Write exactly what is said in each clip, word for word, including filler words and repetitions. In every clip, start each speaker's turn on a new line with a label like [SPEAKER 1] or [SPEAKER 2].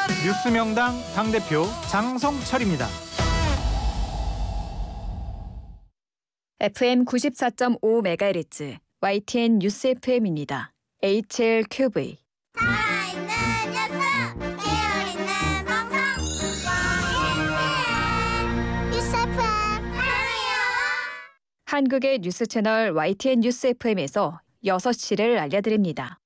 [SPEAKER 1] 뉴스명당 당대표 장성철입니다.
[SPEAKER 2] 에프엠 구십사 점 오 메가헤르츠 와이티엔 뉴스 에프엠입니다. 에이치엘큐브이
[SPEAKER 3] 살아있는 녀석, 깨어있는 방송, 와이티엔 뉴스 에프엠 사랑해요.
[SPEAKER 2] 한국의 뉴스 채널 와이티엔 뉴스 에프엠에서 여섯 시를 알려드립니다.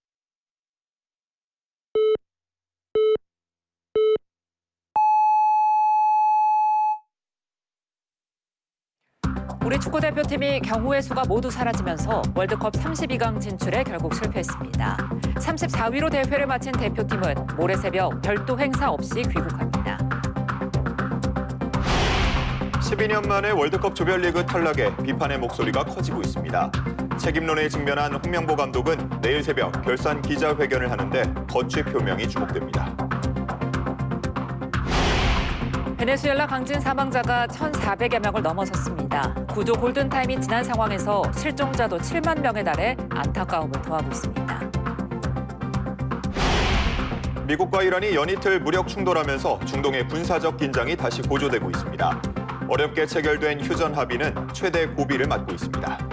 [SPEAKER 2] 우리 축구대표팀이 경우의 수가 모두 사라지면서 월드컵 삼십이 강 진출에 결국 실패했습니다. 삼십사 위로 대회를 마친 대표팀은 모레 새벽 별도 행사 없이 귀국합니다.
[SPEAKER 4] 십이 년 만에 월드컵 조별리그 탈락에 비판의 목소리가 커지고 있습니다. 책임론에 직면한 홍명보 감독은 내일 새벽 결산 기자회견을 하는데 거취 표명이 주목됩니다.
[SPEAKER 2] 베네수엘라 강진 사망자가 천사백여 명을 넘어섰습니다. 구조 골든타임이 지난 상황에서 실종자도 칠만 명에 달해 안타까움을 토하고 있습니다.
[SPEAKER 4] 미국과 이란이 연이틀 무력 충돌하면서 중동의 군사적 긴장이 다시 고조되고 있습니다. 어렵게 체결된 휴전 합의는 최대 고비를 맞고 있습니다.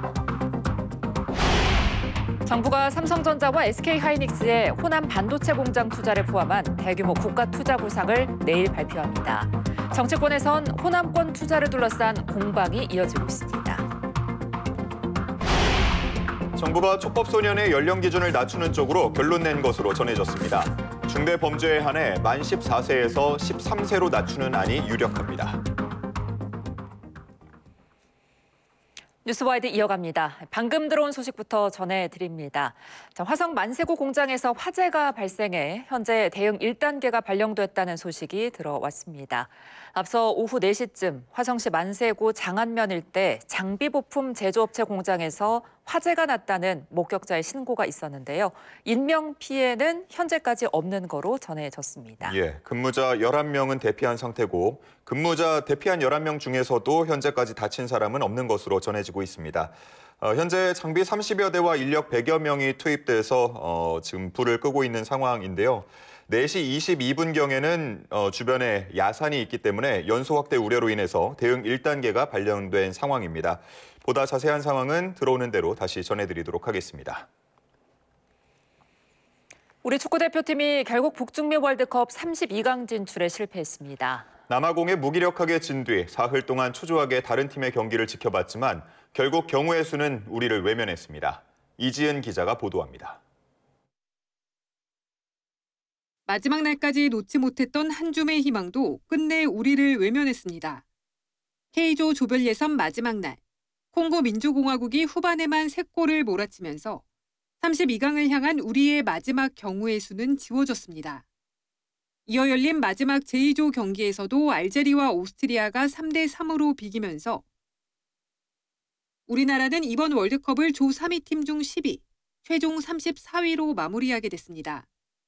[SPEAKER 2] 정부가 삼성전자와 에스케이하이닉스의 호남 반도체 공장 투자를 포함한 대규모 국가 투자 구상을 내일 발표합니다. 정치권에선 호남권 투자를 둘러싼 공방이 이어지고 있습니다.
[SPEAKER 4] 정부가 촉법소년의 연령 기준을 낮추는 쪽으로 결론 낸 것으로 전해졌습니다. 중대범죄에 한해 만 십사 세에서 십삼 세로 낮추는 안이 유력합니다.
[SPEAKER 2] 뉴스와이드 이어갑니다. 방금 들어온 소식부터 전해드립니다. 자, 화성 만세고 공장에서 화재가 발생해 현재 대응 일 단계가 발령됐다는 소식이 들어왔습니다. 앞서 오후 네 시쯤 화성시 만세고 장안면 일대 장비 부품 제조업체 공장에서 화재가 났다는 목격자의 신고가 있었는데요. 인명 피해는 현재까지 없는 거로 전해졌습니다.
[SPEAKER 4] 예, 근무자 열한 명은 대피한 상태고 근무자 대피한 열한 명 중에서도 현재까지 다친 사람은 없는 것으로 전해지고 있습니다. 어, 현재 장비 삼십여 대와 인력 백여 명이 투입돼서 어, 지금 불을 끄고 있는 상황인데요. 네 시 이십이 분경에는 어, 주변에 야산이 있기 때문에 연소 확대 우려로 인해서 대응 일 단계가 발령된 상황입니다. 보다 자세한 상황은 들어오는 대로 다시 전해드리도록 하겠습니다.
[SPEAKER 2] 우리 축구대표팀이 결국 북중미 월드컵 삼십이 강 진출에 실패했습니다.
[SPEAKER 4] 남아공에 무기력하게 진 뒤 사흘 동안 초조하게 다른 팀의 경기를 지켜봤지만 결국 경우의 수는 우리를 외면했습니다. 이지은 기자가 보도합니다.
[SPEAKER 5] 마지막 날까지 놓지 못했던 한 줌의 희망도 끝내 우리를 외면했습니다. K조 조별 예선 마지막 날, 콩고 민주공화국이 후반에만 세 골을 몰아치면서 삼십이 강을 향한 우리의 마지막 경우의 수는 지워졌습니다. 이어 열린 마지막 제이 조 경기에서도 알제리와 오스트리아가 삼 대 삼으로 비기면서 우리나라는 이번 월드컵을 조 삼 위 팀 중 십 위, 최종 삼십사 위로 마무리하게 됐습니다.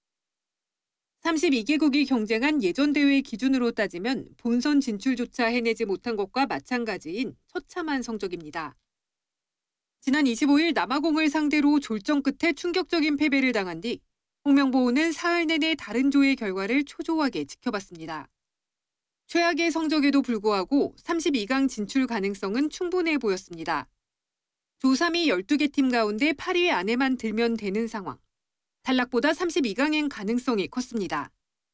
[SPEAKER 5] 삼십이 개국이 경쟁한 예전 대회 기준으로 따지면 본선 진출조차 해내지 못한 것과 마찬가지인 처참한 성적입니다. 지난 이십오 일 남아공을 상대로 졸전 끝에 충격적인 패배를 당한 뒤 홍명보는 사흘 내내 다른 조의 결과를 초조하게 지켜봤습니다. 최악의 성적에도 불구하고 삼십이 강 진출 가능성은 충분해 보였습니다. 조 삼 위 열두 개 팀 가운데 팔 위 안에만 들면 되는 상황. 탈락보다 삼십이 강행 가능성이 컸습니다.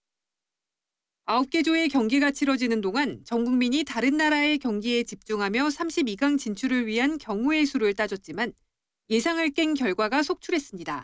[SPEAKER 5] 아홉 개 조의 경기가 치러지는 동안 전 국민이 다른 나라의 경기에 집중하며 삼십이 강 진출을 위한 경우의 수를 따졌지만 예상을 깬 결과가 속출했습니다.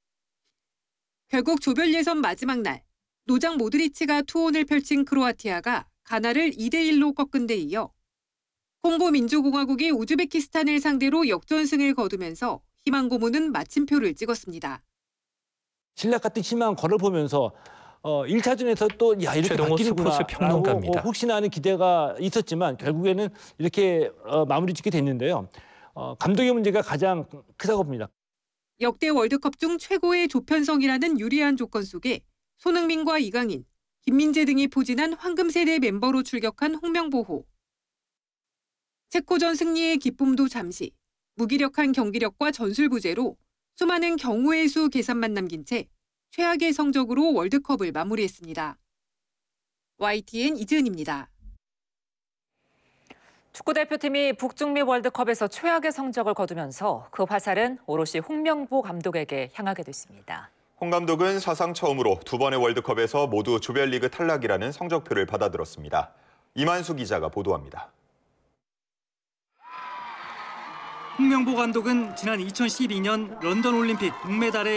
[SPEAKER 5] 결국 조별 예선 마지막 날, 노장 모드리치가 투혼을 펼친 크로아티아가 가나를 이 대 일로 꺾은 데 이어 콩고 민주공화국이 우즈베키스탄을 상대로 역전승을 거두면서 희망 고문은 마침표를 찍었습니다.
[SPEAKER 6] 신락 같은 희망 걸어보면서 어, 일 차전에서 또 야 이렇게 바뀌는구나라고 어, 혹시나 하는 기대가 있었지만 결국에는 이렇게 어, 마무리 짓게 됐는데요. 어, 감독의 문제가 가장 크다고 봅니다.
[SPEAKER 5] 역대 월드컵 중 최고의 조편성이라는 유리한 조건 속에 손흥민과 이강인, 김민재 등이 포진한 황금세대 멤버로 출격한 홍명보호. 체코전 승리의 기쁨도 잠시, 무기력한 경기력과 전술 부재로 수많은 경우의 수 계산만 남긴 채 최악의 성적으로 월드컵을 마무리했습니다. 와이티엔 이지은입니다.
[SPEAKER 2] 축구대표팀이 북중미 월드컵에서 최악의 성적을 거두면서 그 화살은 오롯이 홍명보 감독에게 향하게 됐습니다.
[SPEAKER 4] 홍 감독은 사상 처음으로 두 번의 월드컵에서 모두 조별리그 탈락이라는 성적표를 받아들었습니다. 이만수 기자가 보도합니다.
[SPEAKER 1] 홍명보 감독은 지난 이천십이 년 런던 올림픽 동메달의